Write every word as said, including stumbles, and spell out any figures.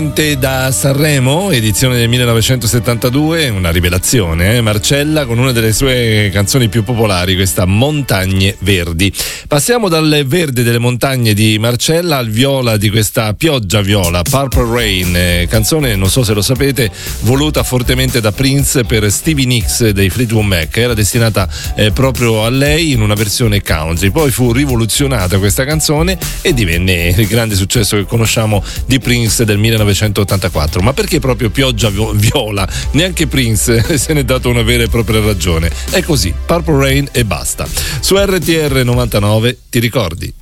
Da Sanremo, edizione del millenovecentosettantadue, una rivelazione, eh? Marcella con una delle sue canzoni più popolari, questa Montagne Verdi. Passiamo dal verde delle montagne di Marcella al viola di questa pioggia viola, Purple Rain, eh, canzone, non so se lo sapete, voluta fortemente da Prince per Stevie Nicks dei Fleetwood Mac. Era destinata eh, proprio a lei in una versione country, poi fu rivoluzionata questa canzone e divenne il grande successo che conosciamo di Prince del millenovecentottantaquattro. Ma perché proprio pioggia viola? Neanche Prince se ne è dato una vera e propria ragione. È così, Purple Rain e basta. Su R T R novantanove ti ricordi?